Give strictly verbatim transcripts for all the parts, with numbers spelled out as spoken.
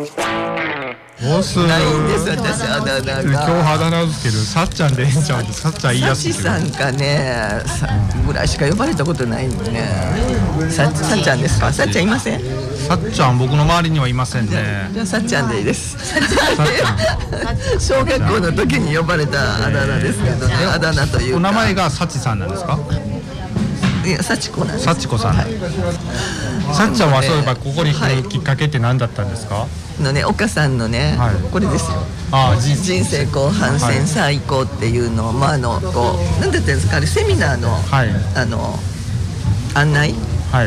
ボスないんです私あだ名が。 今日あだ名ですけど、さっちゃんでええんちゃうんです。さっちゃん言いやすいけど。 さちさんかね、さぐらいしか呼ばれたことないのね。ささっちゃんですか。さっちゃんいません。 さっちゃん僕の周りにはいませんね。 じゃあさっちゃんでいいです。 さっちゃん小学校の時に呼ばれたあだ名ですけどね。あだ名というか。 お名前がさちさんなんですか。 いやさちこなんです。 さちこさん。 はい、 さっちゃんはそういえばここに来るきっかけって何だったんですか。 のね、岡さんのね、はい、これですよ。 ああ、 人生後半戦最高っていうのを、はい、まああのこうなんて言ってんですか、あれセミナーの、はい、あの案内、はい、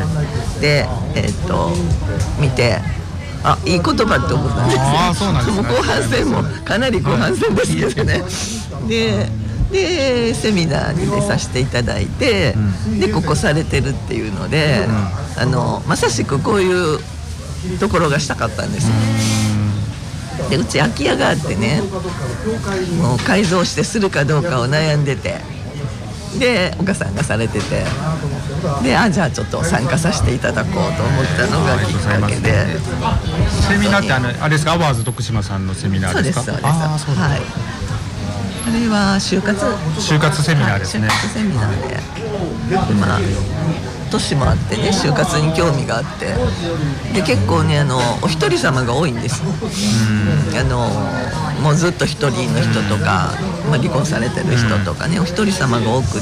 でえー、っと見て、あ、いい言葉って思ったんですよ。 ああ、そうなんですね。 もう後半戦もかなり後半戦ですけどね。ででセミナーに出させていただいて、うん、でここされてるっていうので、うん、あのまさしくこういうところがしたかったんですよ。でうち空き家があってね、もう改造してするかどうかを悩んでて、で岡さんがされてて、であじゃあちょっと参加させていただこうと思ったのがきっかけで。 セミナーってあのあれですか、アワーズ徳島さんのセミナーですか。 そうですそうです。あ、そうです。はい。あれは就活就活セミナーですね。 就活セミナーで、まあ年もあってね、就活に興味があって、で結構ね、あのお一人様が多いんです。うん、あのもうずっと一人の人とか、まあ、離婚されてる人とかね、お一人様が多くって、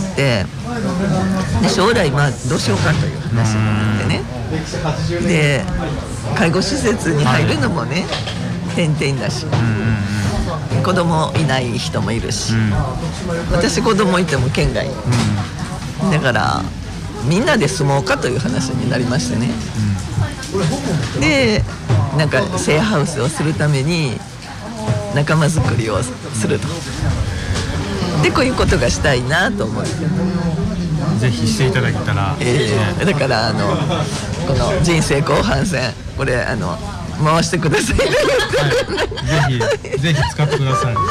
で将来まあどうしようかという話になってね、で介護施設に入るのもね、転々だし、子供いない人もいるし、私子供いても県外、だからみんなで住もうかという話になりましてね、うん、でなんかシェアハウスをするために仲間づくりをすると、でこういうことがしたいなと思って、 ぜひしていただけたら、 えー、だからあのこの人生後半戦、これあの回してください、 はい、ぜひぜひ使ってください。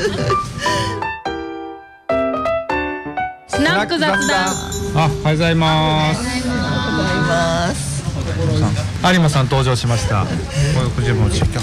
スナック雑談。 あ、おはようございます。 おはようございます。 有馬さん登場しました。これも今日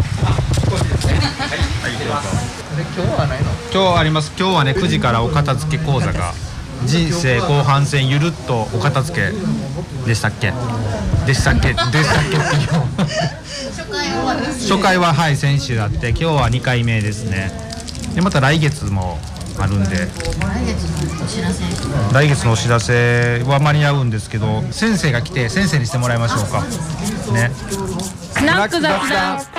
はないの？ 今日あります。今日はねくじからお片付け講座が、人生後半戦ゆるっとお片付けでしたっけ？でしたっけ？でしたっけって初回ははい先週あって、今日はにかいめですね。でまた来月もあるんで、 来月のお知らせ来月のお知らせは間に合うんですけど、先生が来て先生にしてもらいましょうかね。 スナック雑談。